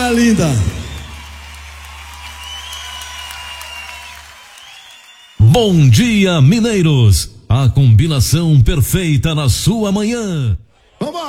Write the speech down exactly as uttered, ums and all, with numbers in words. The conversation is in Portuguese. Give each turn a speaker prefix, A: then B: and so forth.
A: coisa linda.
B: Bom dia, mineiros. A combinação perfeita na sua manhã.
A: Vamos!